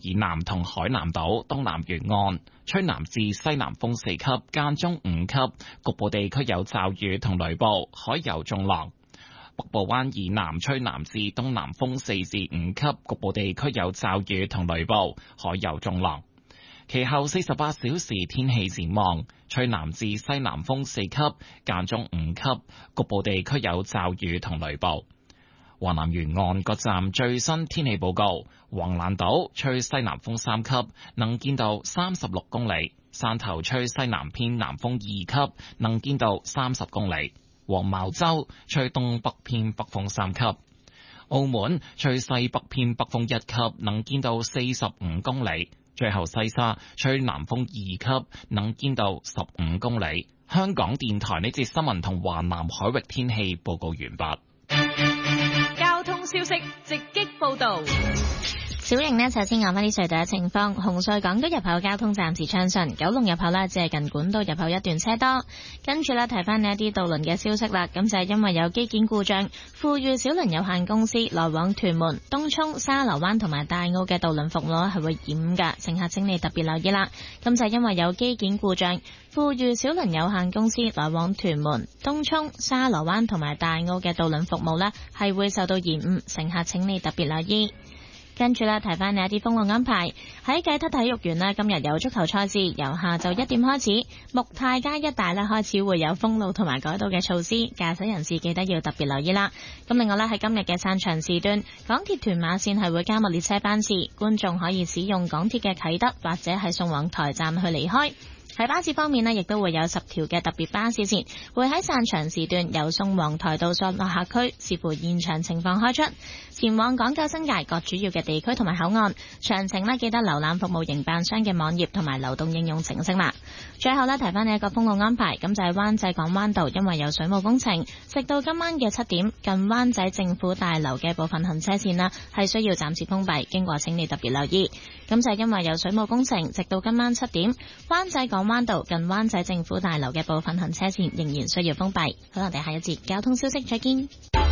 以南同海南島東南沿岸吹南至西南風4級，間中5級，局部地區有驟雨同雷暴，海有中浪。北部灣以南吹南至東南風4至5級，局部地區有驟雨同雷暴，海有中浪。其後48小時天氣展望，吹南至西南風4級，間中5級，局部地區有驟雨同雷暴。華南沿岸各站最新天氣報告：橫瀾島吹西南風3級，能見度36公里；汕頭吹西南偏南風2級，能見度30公里。黃茅洲吹東北偏北風3級，澳門吹西北偏北風1級，能見度45公里。最後西沙吹南風2級，能見度15公里。香港電台呢節新聞同華南海域天氣報告完畢。 交通消息直擊報道。 小瑩呢，首先講翻啲隧道嘅情況。紅隧港島入口交通暫時暢順，九龍入口呢，只係近管道入口一段車多。跟住呢，提翻你一啲渡輪嘅消息啦。咁就係因為有機件故障，富裕小輪有限公司來往屯門、東涌、沙螺灣同埋大澳嘅渡輪服務係會延誤㗎，乘客請你特別留意啦。咁就係因為有機件故障，富裕小輪有限公司來往屯門、東涌、沙螺灣同埋大澳嘅渡輪服務呢係會受到延誤，乘客請你特別留意。跟住咧，提翻你一啲封路安排。喺啟德體育園呢，今日有足球賽事，由下晝1點開始，木泰街一帶呢開始會有封路同埋改道嘅措施，駕駛人士記得要特別留意啦。咁另外呢，喺今日嘅散場時段，港鐵屯馬線係會加密列車班次，觀眾可以使用港鐵嘅啟德或者係送往台站去離開。喺巴士方面呢，亦都會有10條嘅特別巴士線，會喺散場時段由宋皇台到索諾客區，視乎現場情況開出，前往港九新界各主要嘅地區同埋口岸。詳情呢，記得瀏覽服務營辦商嘅網頁同埋流動應用程式啦。最後呢，提翻你一個封路安排，咁就係灣仔港灣道，因為有水務工程，直到今晚嘅7點，近灣仔政府大樓嘅部分行車線啦，係需要暫時封閉，經過請你特別留意。咁就係因為有水務工程，直到今晚7點，灣仔港灣道近灣仔政府大樓嘅部分行車線仍然需要封閉。好，我哋下一節交通消息再見。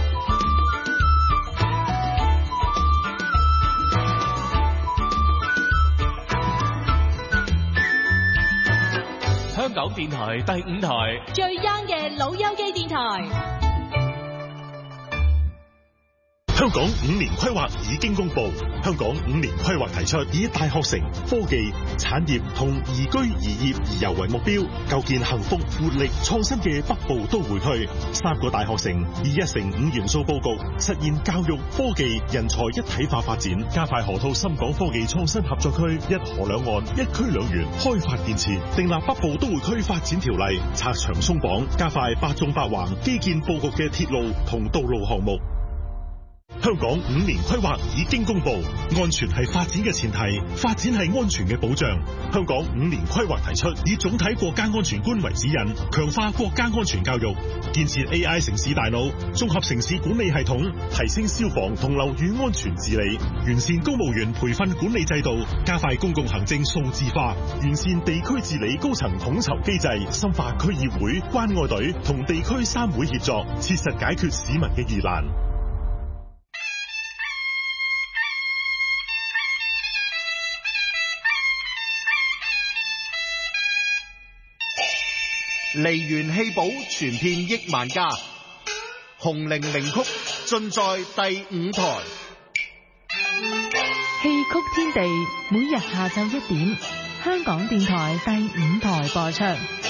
香港電台第5台最 young 嘅老友記電台。 香港5年規劃已經公布，香港5年規劃提出以大學城、科技、產業同宜居宜業宜遊為目標，構建幸福、活力、創新嘅北部都會區。3個大學城以1城5元素佈局，實現教育、科技、人才一體化發展，加快河套深港科技創新合作區一河兩岸、一區兩園開發建設，訂立北部都會區發展條例，拆牆鬆綁，加快八縱八橫基建佈局嘅鐵路同道路項目。香港5年規劃已經公布，安全係發展嘅前提，發展係安全嘅保障。香港5年規劃提出，以總體國家安全觀為指引，強化國家安全教育，建設 AI 城市大腦，綜合城市管理系統，提升消防同樓宇安全治理，完善公務員培訓管理制度，加快公共行政數字化，完善地區治理高層統籌機制，深化區議會、關愛隊同地區3會協作，切實解決市民嘅疑難。 梨園戲寶傳遍億萬家，紅伶名曲盡在第5台。 戲曲天地每日下晝1點，香港電台第5台播出。